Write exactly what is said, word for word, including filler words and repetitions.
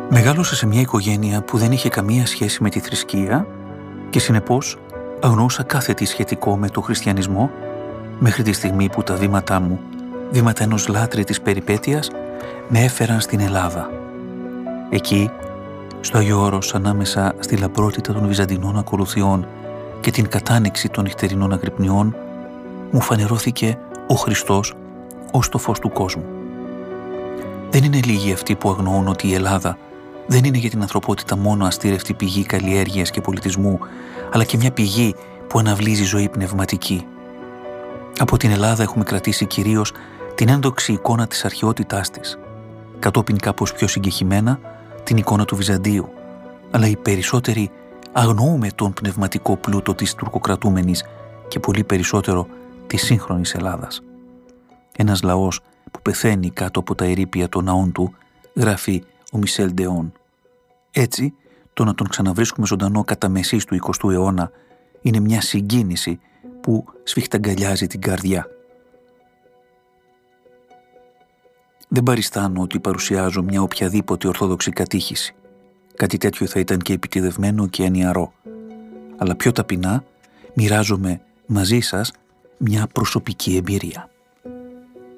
Μεγάλωσα σε μια οικογένεια που δεν είχε καμία σχέση με τη θρησκεία και συνεπώς αγνοούσα κάθε τι σχετικό με το χριστιανισμό μέχρι τη στιγμή που τα βήματά μου, βήματα ενός λάτρη της περιπέτειας, με έφεραν στην Ελλάδα. Εκεί, στο Άγιο Όρος, ανάμεσα στη λαμπρότητα των βυζαντινών ακολουθιών και την κατάνοιξη των νυχτερινών αγρυπνιών, μου φανερώθηκε ο Χριστός ως το φως του κόσμου. Δεν είναι λίγοι αυτοί που αγνοούν ότι η Ελλάδα δεν είναι για την ανθρωπότητα μόνο αστήρευτη πηγή καλλιέργειας και πολιτισμού, αλλά και μια πηγή που αναβλύζει ζωή πνευματική. Από την Ελλάδα έχουμε κρατήσει κυρίως την έντοξη εικόνα της αρχαιότητάς της, κατόπιν κάπως πιο συγκεκριμένα την εικόνα του Βυζαντίου, αλλά οι περισσότεροι αγνοούμε τον πνευματικό πλούτο της τουρκοκρατούμενης και πολύ περισσότερο της σύγχρονης Ελλάδας. Ένας λαός που πεθαίνει κάτω από τα ερείπια των ναών του, γράφει ο Μισελ Ντεόν. Έτσι, το να τον ξαναβρίσκουμε ζωντανό κατά μεσής του εικοστού αιώνα είναι μια συγκίνηση που σφιχταγκαλιάζει την καρδιά. Δεν παριστάνω ότι παρουσιάζω μια οποιαδήποτε ορθόδοξη κατήχηση. Κάτι τέτοιο θα ήταν και επιτηδευμένο και ανιαρό. Αλλά πιο ταπεινά μοιράζομαι μαζί σας μια προσωπική εμπειρία.